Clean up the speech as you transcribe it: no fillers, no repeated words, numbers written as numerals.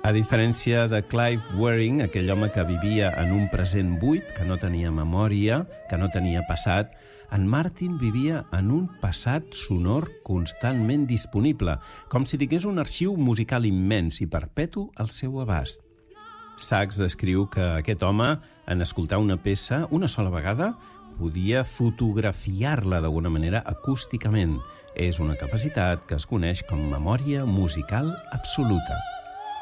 A diferència de Clive Wearing, aquell home que vivia en un present buit, que no tenia memòria, que no tenia passat, en Martin vivia en un passat sonor constantment disponible, com si tingués un arxiu musical immens i perpetu al seu abast. Sachs descriu que aquest home, en escoltar una peça una sola vegada, podia fotografiar-la d'alguna manera acústicament. És una capacitat que es coneix com memòria musical absoluta.